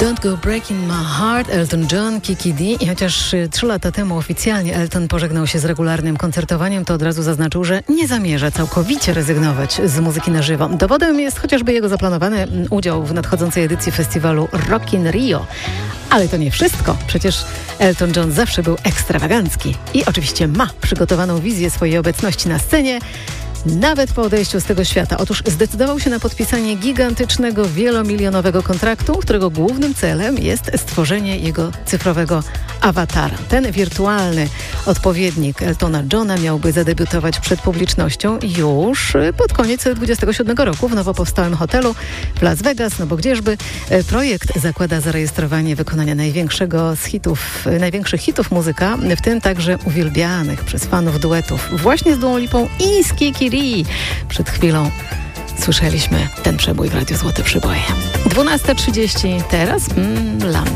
Don't Go Breaking My Heart, Elton John, Kiki D. I chociaż 3 lata temu oficjalnie Elton pożegnał się z regularnym koncertowaniem, to od razu zaznaczył, że nie zamierza całkowicie rezygnować z muzyki na żywo. Dowodem jest chociażby jego zaplanowany udział w nadchodzącej edycji festiwalu Rock in Rio. Ale to nie wszystko. Przecież Elton John zawsze był ekstrawagancki i oczywiście ma przygotowaną wizję swojej obecności na scenie, nawet po odejściu z tego świata. Otóż zdecydował się na podpisanie gigantycznego, wielomilionowego kontraktu, którego głównym celem jest stworzenie jego cyfrowego awatara. Ten wirtualny odpowiednik Eltona Johna miałby zadebiutować przed publicznością już pod koniec 2027 roku w nowo powstałym hotelu w Las Vegas, no bo gdzieżby. Projekt zakłada zarejestrowanie wykonania największych hitów muzyka, w tym także uwielbianych przez fanów duetów właśnie z Duą Lipą i z Kiki D. Przed chwilą słyszeliśmy ten przebój w Radiu Złote Przeboje. 12:30 teraz.